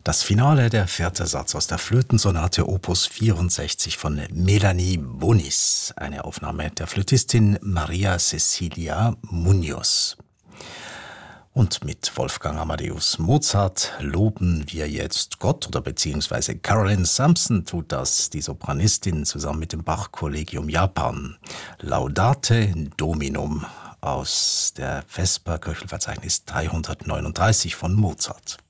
Das Finale, der vierte Satz aus der Flötensonate Opus 64 von Melanie Bonis, eine Aufnahme der Flötistin Maria Cecilia Munoz. Und mit Wolfgang Amadeus Mozart loben wir jetzt Gott oder beziehungsweise Carolyn Sampson tut das, die Sopranistin, zusammen mit dem Bach-Kollegium Japan. Laudate Dominum aus der Vesper-Köchelverzeichnis 339 von Mozart.